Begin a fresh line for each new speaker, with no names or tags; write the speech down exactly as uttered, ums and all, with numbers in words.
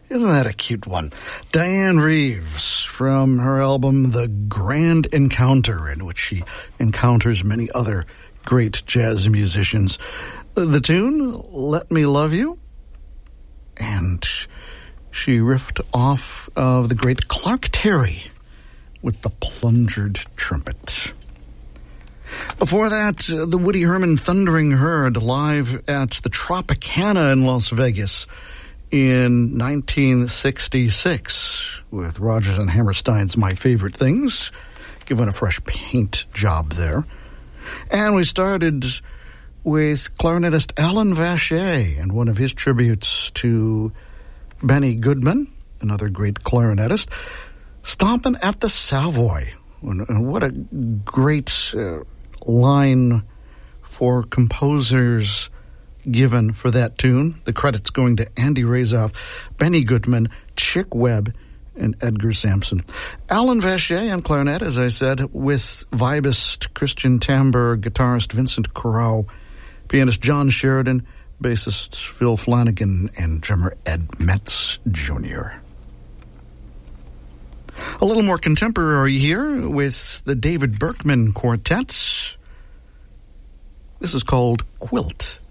Isn't that a cute one? Diane Reeves from her album The Grand Encounter, in which she encounters many other great jazz musicians. The tune, Let Me Love You, and she riffed off of the great Clark Terry with the plungered trumpet. Before that, uh, the Woody Herman Thundering Herd live at the Tropicana in Las Vegas in nineteen sixty-six with Rodgers and Hammerstein's My Favorite Things, given a fresh paint job there. And we started with clarinetist Alan Vacher and one of his tributes to Benny Goodman, another great clarinetist, Stompin' at the Savoy. And what a great uh, line for composers given for that tune. The credits going to Andy Razov, Benny Goodman, Chick Webb, and Edgar Sampson. Alan Vacher on clarinet, as I said, with vibist Christian Tamber, guitarist Vincent Corral, pianist John Sheridan, bassist Phil Flanagan, and drummer Ed Metz Junior A little more contemporary here with the David Berkman Quartet. This is called Quilt.